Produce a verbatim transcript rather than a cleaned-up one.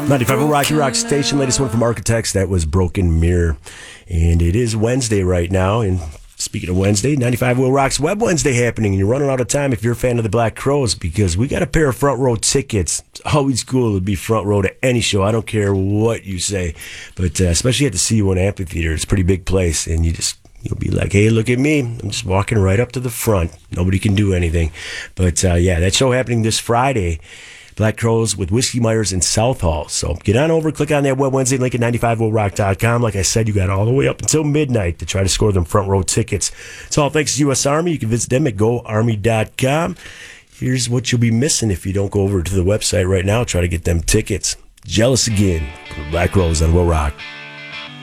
ninety-five Will Rock, your rock station. Latest one from Architects. That was Broken Mirror. And it is Wednesday right now. And speaking of Wednesday, ninety-five Will Rock's Web Wednesday happening. And you're running out of time if you're a fan of the Black Crowes, because we got a pair of front row tickets. It's always cool to be front row to any show. I don't care what you say. But uh, especially at the C U N Amphitheater. It's a pretty big place. And you just... You'll be like, hey, look at me. I'm just walking right up to the front. Nobody can do anything. But, uh, yeah, that show happening this Friday. Black Crowes with Whiskey Myers in South Hall. So get on over, click on that Web Wednesday link at ninety-five will rock dot com. Like I said, you got all the way up until midnight to try to score them front row tickets. It's all thanks to U S Army. You can visit them at go army dot com. Here's what you'll be missing if you don't go over to the website right now. Try to get them tickets. Jealous Again. Black Crowes on Will Rock.